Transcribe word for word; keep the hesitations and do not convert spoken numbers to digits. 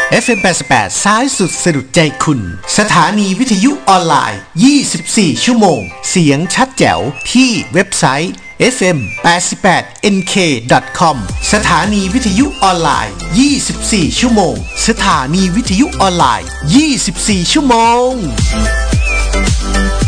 เอฟ เอ็ม แปดสิบแปดซ้ายสุดสะดุดใจคุณสถานีวิทยุออนไลน์ยี่สิบสี่ชั่วโมงเสียงชัดแจ๋วที่เว็บไซต์ เอฟ เอ็ม แปดสิบแปด เอ็น เค ดอท คอม สถานีวิทยุออนไลน์ยี่สิบสี่ชั่วโมงสถานีวิทยุออนไลน์ยี่สิบสี่ชั่วโมง